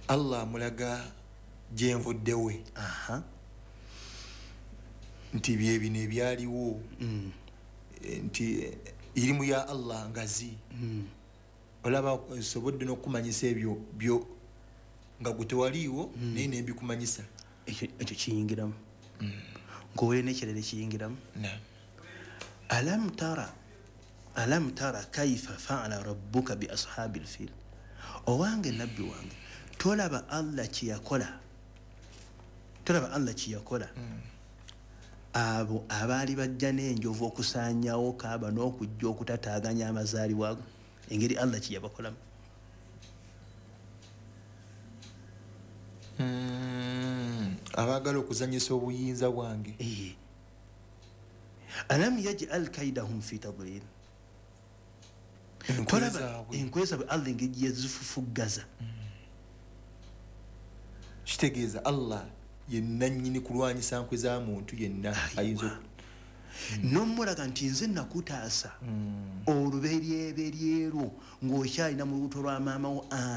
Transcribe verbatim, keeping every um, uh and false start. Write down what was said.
Allah mulaga jenvuddewe aha nti bye bine byaliwo mm. nti ilimu ya Allah ngazi mm. olaba sobodde n'okumanyisa ebyo byo nga gutewaliwo mm. naye nebikumanyisa ekyo kiyingiramu mm. ngowe nekirere kiyingiramu na alam tara alam tara kaifa fa'ala rabbuka bi ashabil fil owange nabbi wange tolaba Allah kiyakola tolaba Allah kiyakola mm. abo abali bajja n'enjovu okusanyawo kaaba n'okujja okutataganya amazaali waago engeri Allah kiyabakola mm. abagala okuzanyisa obuyinza bwange eh alam yaj'al kaidahum fi tadlil tolaba enkweza bwe Allah engeri yazifufuggaza kitegeeza Allah yenna nnyini kulwanyisa nkwe za muntu yenna ayinza n'omulaga nti nze nakutaasa oluberyeberyero ng'okyalina mu lubuto lwa maama wo